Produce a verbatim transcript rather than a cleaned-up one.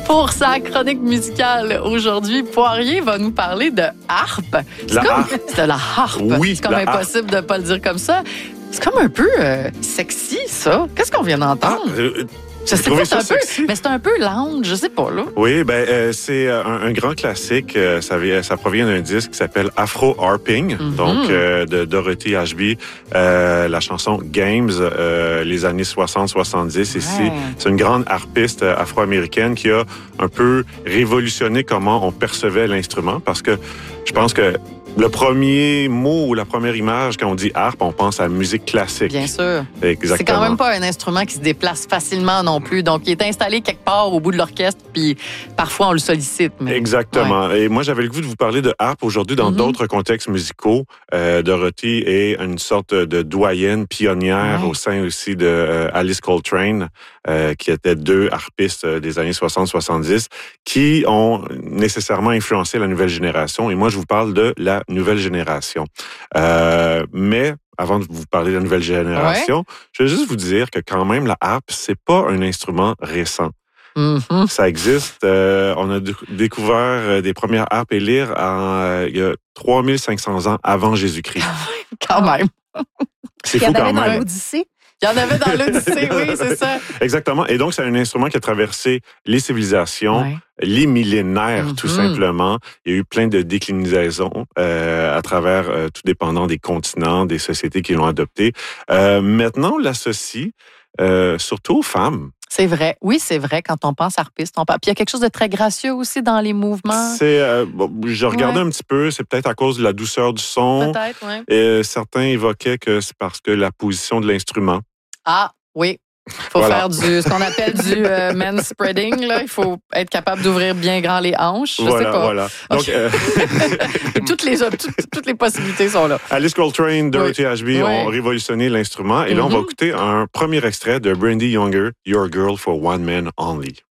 Pour sa chronique musicale aujourd'hui, Poirier va nous parler de harpe. C'est La comme, harpe. c'est de la harpe. Oui, c'est comme la impossible de ne pas le dire comme ça. C'est comme un peu euh, sexy, ça. Qu'est-ce qu'on vient d'entendre? Ah, euh, je sais trouvez pas, c'est ça un peu, sexy? mais c'est un peu lounge, je sais pas, là. Oui, ben euh, c'est un, un grand classique. Euh, ça, vient- ça provient d'un disque qui s'appelle Afro Harping, Mm-hmm. donc euh, de Dorothy Ashby. Euh, la chanson Games, euh, les années soixante soixante-dix. Ici, Ouais. c'est une grande harpiste euh, afro-américaine qui a un peu révolutionné comment on percevait l'instrument, parce que je pense que le premier mot ou la première image, quand on dit harpe, on pense à musique classique. Bien sûr. Exactement. C'est quand même pas un instrument qui se déplace facilement non plus. Donc, il est installé quelque part au bout de l'orchestre, puis parfois on le sollicite. Mais... Exactement. Ouais. Et moi, j'avais le goût de vous parler de harpe aujourd'hui dans Mm-hmm. d'autres contextes musicaux. Euh, Dorothy est une sorte de doyenne pionnière Ouais. au sein aussi de euh, Alice Coltrane, euh, qui étaient deux harpistes des années soixante soixante-dix, qui ont nécessairement influencé la nouvelle génération. Et moi, je vous parle de la nouvelle génération. Euh, mais avant de vous parler de la nouvelle génération, ouais. je vais juste vous dire que quand même, la harpe, c'est pas un instrument récent. Mm-hmm. Ça existe. Euh, on a d- découvert des premières harpes et lyres en, euh, il y a trois mille cinq cents ans avant Jésus-Christ. Quand même. C'est Il y fou en quand avait dans même. l'Odyssée. Il y en avait dans l'Odyssée, oui, c'est ça. Exactement. Et donc, c'est un instrument qui a traversé les civilisations, Ouais. les millénaires, Mm-hmm. tout simplement. Il y a eu plein de déclinaisons euh, à travers, euh, tout dépendant des continents, des sociétés qui l'ont adopté. Euh, maintenant, on l'associe euh, surtout aux femmes. C'est vrai. Oui, c'est vrai. Quand on pense harpiste, on parle. Puis il y a quelque chose de très gracieux aussi dans les mouvements. C'est, euh, bon, je regardais Ouais. un petit peu, c'est peut-être à cause de la douceur du son. Peut-être, oui. Et certains évoquaient que c'est parce que la position de l'instrument. Ah, oui. Il faut Voilà. faire du, ce qu'on appelle du euh, manspreading. Là. Il faut être capable d'ouvrir bien grand les hanches. Je voilà, sais pas. voilà. Donc, Okay. euh, toutes, les, toutes, toutes les possibilités sont là. Alice Coltrane, Dorothy Oui. Ashby Oui. ont révolutionné l'instrument. Et là, on va Mm-hmm. écouter un premier extrait de Brandy Younger, Your Girl for One Man Only.